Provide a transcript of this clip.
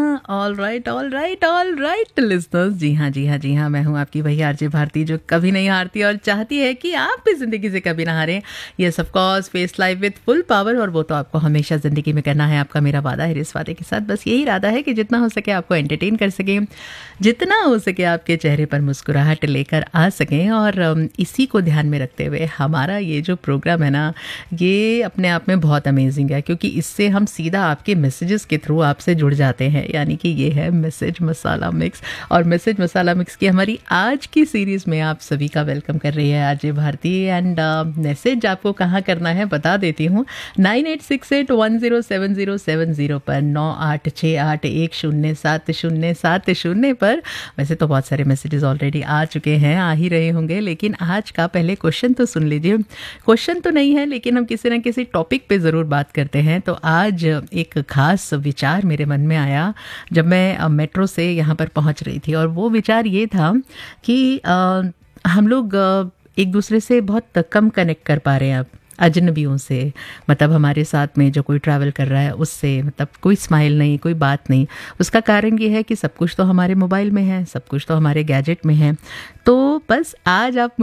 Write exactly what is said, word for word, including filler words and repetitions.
All right all right all right listeners, जी हाँ जी हाँ जी हाँ, मैं हूँ आपकी वही आरजे भारती जो कभी नहीं हारती और चाहती है कि आप भी ज़िंदगी से कभी ना हारें। Yes of course, face life with full power, और वो तो आपको हमेशा ज़िंदगी में करना है। आपका मेरा वादा है, इस वादे के साथ बस यही इरादा है कि जितना हो सके आपको एंटरटेन कर सकें, जितना हो सके आपके चेहरे पर मुस्कुराहट लेकर आ सकें। और इसी को ध्यान में रखते हुए हमारा ये जो प्रोग्राम है ना, ये अपने आप में बहुत अमेजिंग है, क्योंकि इससे हम सीधा आपके मैसेजेस के थ्रू आपसे जुड़ जाते हैं। यानी कि ये है मैसेज मसाला मिक्स, और मैसेज मसाला मिक्स की हमारी आज की सीरीज़ में आप सभी का वेलकम कर रही है आरजे भारती। एंड मैसेज आपको कहाँ करना है बता देती हूँ, nine eight six eight one zero seven zero seven zero पर, नौ आठ छः आठ एक शून्य सात शून्य सात शून्य पर। वैसे तो बहुत सारे मैसेजेस ऑलरेडी आ चुके हैं, आ ही रहे होंगे, लेकिन आज का पहले क्वेश्चन तो सुन लीजिए। क्वेश्चन तो नहीं है, लेकिन हम किसी न किसी टॉपिक पे ज़रूर बात करते हैं। तो आज एक खास विचार मेरे मन में आया जब मैं मेट्रो से यहाँ पर पहुँच रही थी, और वो विचार ये था कि आ, हम लोग एक दूसरे से बहुत कम कनेक्ट कर पा रहे हैं अब, अजनबियों से। मतलब हमारे साथ में जो कोई ट्रैवल कर रहा है उससे, मतलब कोई स्माइल नहीं, कोई बात नहीं। उसका कारण ये है कि सब कुछ तो हमारे मोबाइल में है, सब कुछ तो हमारे गैजेट में है। तो बस आज आप